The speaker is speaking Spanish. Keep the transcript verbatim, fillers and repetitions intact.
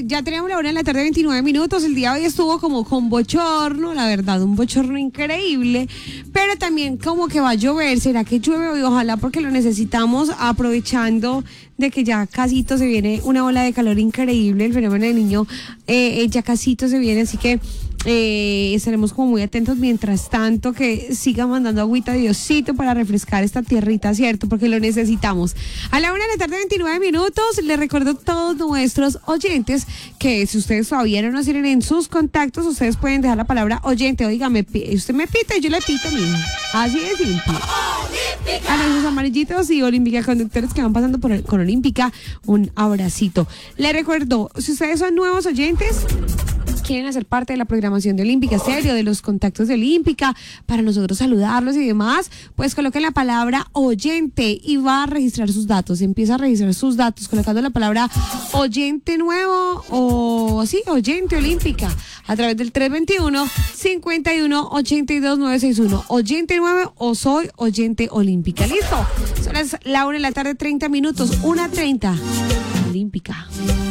ya tenemos la hora en la tarde, veintinueve minutos. El día de hoy estuvo como con bochorno, la verdad, un bochorno increíble. Pero también como que va a llover. ¿Será que llueve hoy? Ojalá, porque lo necesitamos, aprovechando de que ya casito se viene una ola de calor increíble. El fenómeno del niño eh, ya casito se viene, así que Eh, estaremos como muy atentos. Mientras tanto, que siga mandando agüita de Diosito para refrescar esta tierrita, ¿cierto? Porque lo necesitamos. A la una de la tarde, veintinueve minutos, les recuerdo a todos nuestros oyentes que si ustedes todavía no nos tienen en sus contactos, ustedes pueden dejar la palabra oyente. Oiga, me, usted me pita y yo le pito mismo. Así de simple. A nuestros amarillitos y olímpica conductores que van pasando por el, con Olímpica, un abracito. Les recuerdo, si ustedes son nuevos oyentes, quieren hacer parte de la programación de Olímpica Stereo, de los contactos de Olímpica, para nosotros saludarlos y demás, pues coloquen la palabra oyente y va a registrar sus datos. Empieza a registrar sus datos colocando la palabra oyente nuevo o sí, oyente Olímpica, a través del tres veintiuno, cincuenta y uno, ochenta y dos, novecientos sesenta y uno. Oyente nuevo o soy oyente Olímpica. ¿Listo? Son las la una de la tarde, treinta minutos, una treinta. Olímpica.